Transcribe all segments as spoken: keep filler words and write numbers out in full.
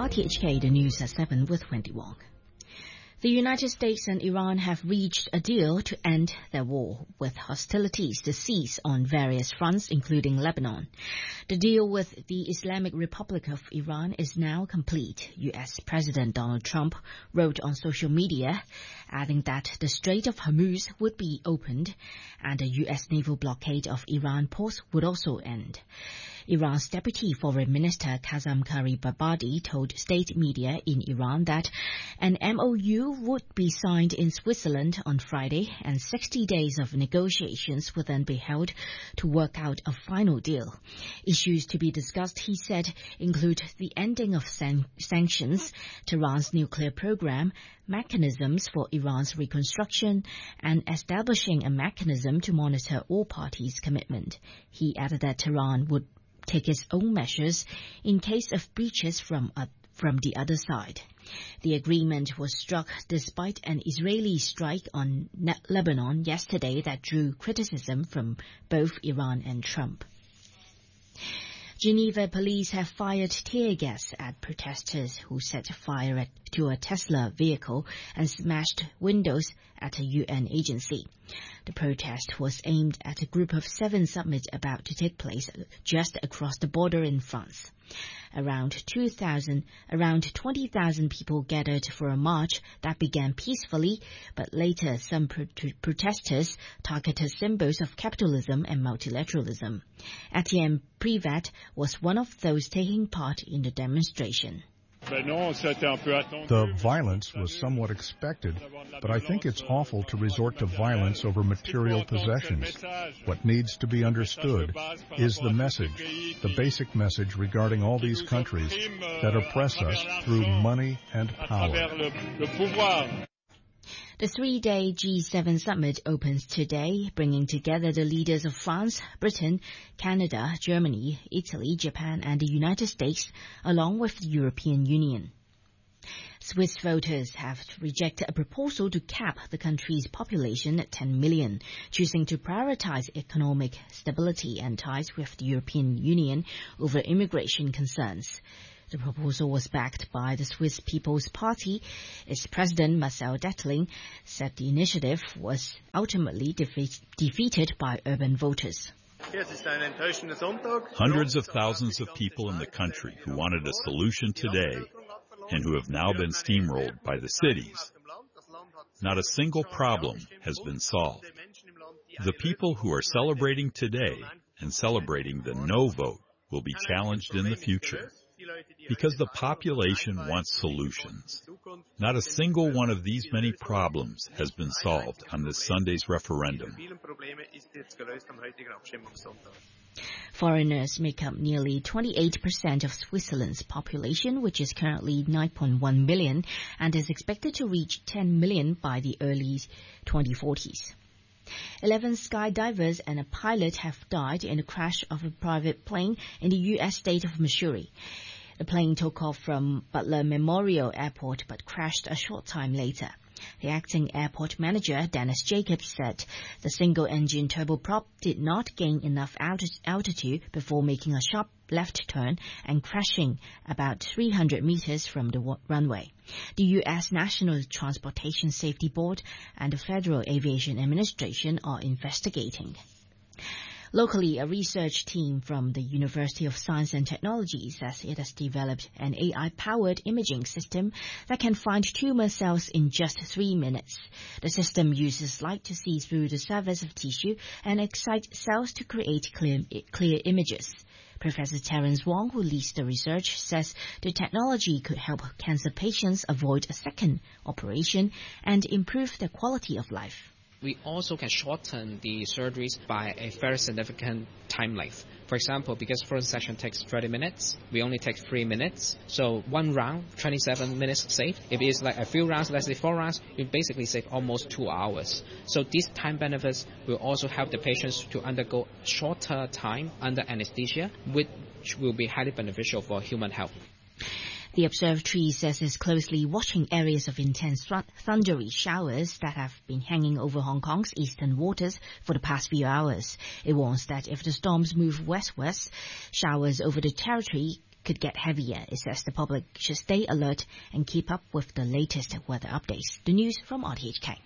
R T H K, the news at seven with Wendy Wong. The United States and Iran have reached a deal to end their war, with hostilities to cease on various fronts, including Lebanon. The deal with the Islamic Republic of Iran is now complete, U S President Donald Trump wrote on social media, adding that the Strait of Hormuz would be opened and a U S naval blockade of Iran ports would also end. Iran's Deputy Foreign Minister Kazem Karibabadi told state media in Iran that an M O U would be signed in Switzerland on Friday, and sixty days of negotiations would then be held to work out a final deal. Issues to be discussed, he said, include the ending of san- sanctions, Tehran's nuclear program, mechanisms for Iran's reconstruction, and establishing a mechanism to monitor all parties' commitment. He added that Tehran would take its own measures in case of breaches from uh, from the other side. The agreement was struck despite an Israeli strike on ne- Lebanon yesterday that drew criticism from both Iran and Trump. Geneva police have fired tear gas at protesters who set fire at, to a Tesla vehicle and smashed windows at a U N agency. The protest was aimed at a group of seven summit about to take place just across the border in France. Around two thousand, around twenty thousand people gathered for a march that began peacefully, but later some pro- protesters targeted symbols of capitalism and multilateralism. Etienne Privat was one of those taking part in the demonstration. The violence was somewhat expected, but I think it's awful to resort to violence over material possessions. What needs to be understood is the message, the basic message regarding all these countries that oppress us through money and power. The three-day G seven summit opens today, bringing together the leaders of France, Britain, Canada, Germany, Italy, Japan, and the United States, along with the European Union. Swiss voters have rejected a proposal to cap the country's population at ten million, choosing to prioritize economic stability and ties with the European Union over immigration concerns. The proposal was backed by the Swiss People's Party. Its president, Marcel Dettling, said the initiative was ultimately defeat, defeated by urban voters. Hundreds of thousands of people in the country who wanted a solution today and who have now been steamrolled by the cities. Not a single problem has been solved. The people who are celebrating today and celebrating the no vote will be challenged in the future. Because the population wants solutions. Not a single one of these many problems has been solved on this Sunday's referendum. Foreigners make up nearly twenty-eight percent of Switzerland's population, which is currently nine point one million and is expected to reach ten million by the early twenty forties. Eleven skydivers and a pilot have died in a crash of a private plane in the U S state of Missouri. The plane took off from Butler Memorial Airport but crashed a short time later. The acting airport manager, Dennis Jacobs, said the single-engine turboprop did not gain enough altitude before making a sharp left turn and crashing about three hundred meters from the runway. The U S National Transportation Safety Board and the Federal Aviation Administration are investigating. Locally, a research team from the University of Science and Technology says it has developed an A I-powered imaging system that can find tumor cells in just three minutes. The system uses light to see through the surface of tissue and excites cells to create clear, clear images. Professor Terence Wong, who leads the research, says the technology could help cancer patients avoid a second operation and improve their quality of life. We also can shorten the surgeries by a very significant time length. For example, because first session takes thirty minutes, we only take three minutes. So one round, twenty-seven minutes saved. If it's like a few rounds, let's say four rounds, we basically save almost two hours. So these time benefits will also help the patients to undergo shorter time under anesthesia, which will be highly beneficial for human health. The observatory says it's closely watching areas of intense th- thundery showers that have been hanging over Hong Kong's eastern waters for the past few hours. It warns that if the storms move westwards, showers over the territory could get heavier. It says the public should stay alert and keep up with the latest weather updates. The news from R T H K.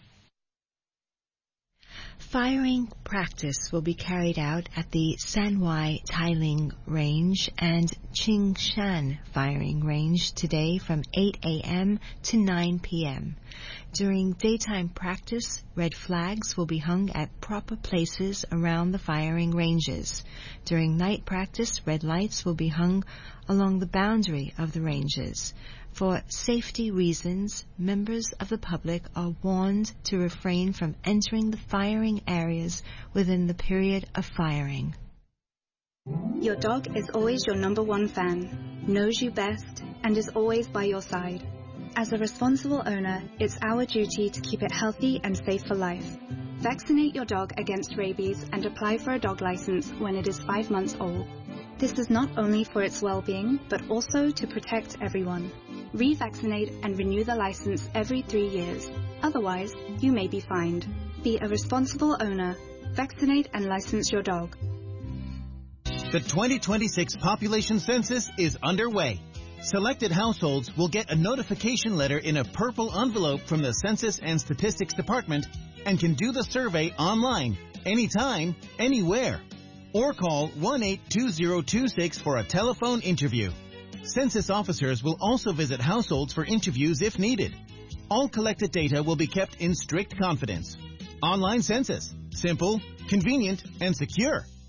Firing practice will be carried out at the Sanwai Tailing Range and Qingshan Firing Range today from eight a.m. to nine p.m. During daytime practice, red flags will be hung at proper places around the firing ranges. During night practice, red lights will be hung along the boundary of the ranges. For safety reasons, members of the public are warned to refrain from entering the firing areas within the period of firing. Your dog is always your number one fan, knows you best, and is always by your side. As a responsible owner, it's our duty to keep it healthy and safe for life. Vaccinate your dog against rabies and apply for a dog license when it is five months old. This is not only for its well-being, but also to protect everyone. Revaccinate and renew the license every three years. Otherwise, you may be fined. Be a responsible owner. Vaccinate and license your dog. The twenty twenty-six population census is underway. Selected households will get a notification letter in a purple envelope from the Census and Statistics Department and can do the survey online, anytime, anywhere. Or call one eight two zero two six for a telephone interview. Census officers will also visit households for interviews if needed. All collected data will be kept in strict confidence. Online census. Simple, convenient, and secure.